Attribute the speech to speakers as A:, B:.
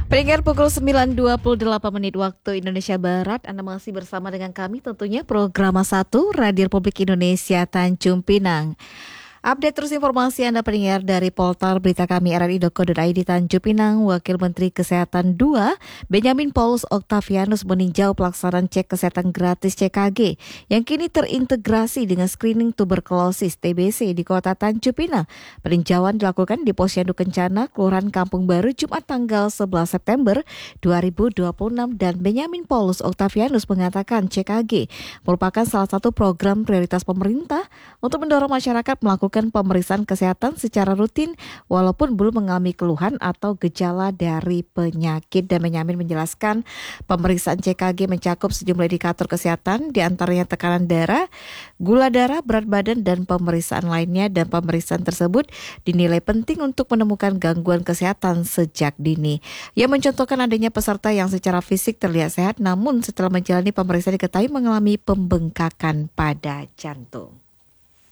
A: Pendengar pukul 9.28 waktu Indonesia Barat, Anda masih bersama dengan kami tentunya program 1 Radio Republik Indonesia Tanjung Pinang. Update terus informasi Anda pendengar dari portal berita kami rri.co.id Tanjung Pinang. Wakil Menteri Kesehatan 2, Benyamin Paulus Octavianus meninjau pelaksanaan cek kesehatan gratis CKG yang kini terintegrasi dengan screening tuberkulosis TBC di Kota Tanjung Pinang. Peninjauan dilakukan di Posyandu Kencana, Kelurahan Kampung Baru, Jumat tanggal 11 September 2026 dan Benyamin Paulus Octavianus mengatakan CKG merupakan salah satu program prioritas pemerintah untuk mendorong masyarakat melakukan pemeriksaan kesehatan secara rutin walaupun belum mengalami keluhan atau gejala dari penyakit. Dan Benyamin menjelaskan pemeriksaan CKG mencakup sejumlah indikator kesehatan, diantaranya tekanan darah, gula darah, berat badan, dan pemeriksaan lainnya. Dan pemeriksaan tersebut dinilai penting untuk menemukan gangguan kesehatan sejak dini. Ia mencontohkan adanya peserta yang secara fisik terlihat sehat namun setelah menjalani pemeriksaan diketahui mengalami pembengkakan pada jantung.